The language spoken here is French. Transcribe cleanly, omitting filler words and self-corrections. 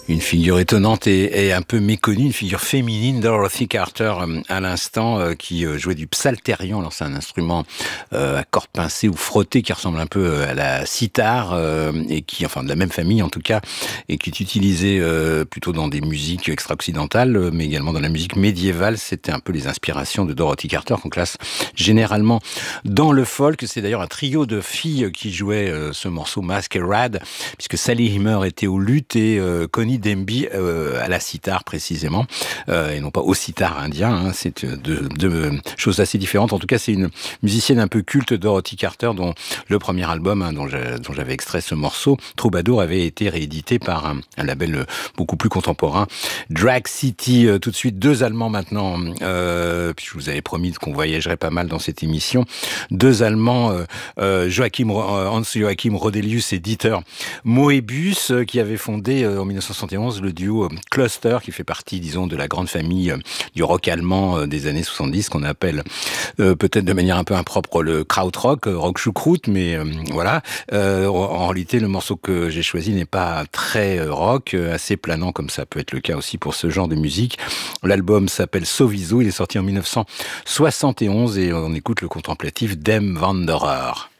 Une figure étonnante et un peu méconnue, une figure féminine, Dorothy Carter, à l'instant, qui jouait du psalterion. Alors c'est un instrument à cordes pincées ou frottées qui ressemble un peu à la sitar et qui, enfin de la même famille en tout cas, et qui est utilisé plutôt dans des musiques extra-occidentales, mais également dans la musique médiévale. C'était un peu les inspirations de Dorothy Carter qu'on classe généralement dans le folk. C'est d'ailleurs un trio de filles qui jouait ce morceau Masquerade, puisque Sally Himmer était au luth et Connie Demby à la sitar précisément, et non pas au sitar indien. Hein, c'est deux choses assez différentes. En tout cas, c'est une musicienne un peu culte, Dorothy Carter, dont le premier album, dont j'avais extrait ce morceau, Troubadour, avait été réédité par un label beaucoup plus contemporain, Drag City. Tout de suite, deux Allemands maintenant, puis je vous avais promis qu'on voyagerait pas mal dans cette émission. Deux Allemands, Hans Joachim Rodelius et Dieter Moebius, qui avaient fondé en 1971 le duo Cluster, qui fait partie, disons, de la grande famille du rock allemand des années 70, qu'on appelle peut-être de manière un peu impropre le krautrock, rock choucroute, mais voilà. En réalité, le morceau que j'ai choisi n'est pas très rock, assez planant, comme ça peut être le cas aussi pour ce genre de musique. L'album s'appelle Sowieso, il est sorti en 1971 et on écoute le contemplatif Dem Wanderer.